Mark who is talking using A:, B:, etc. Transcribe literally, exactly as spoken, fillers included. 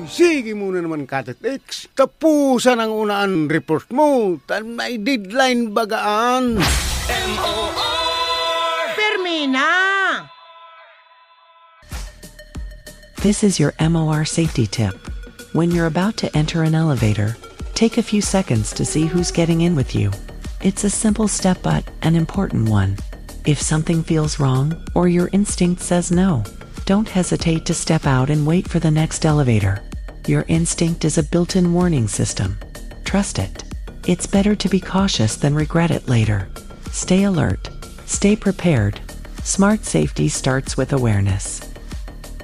A: Sige muna naman, Katetex. Tapusan ang unaan report mo. Tan may deadline bagaan.
B: M O R!
C: Fermina!
D: This is your M O R safety tip. When you're about to enter an elevator, take a few seconds to see who's getting in with you. It's a simple step but an important one. If something feels wrong or your instinct says no, don't hesitate to step out and wait for the next elevator. Your instinct is a built-in warning system. Trust it. It's better to be cautious than regret it later. Stay alert. Stay prepared. Smart safety starts with awareness.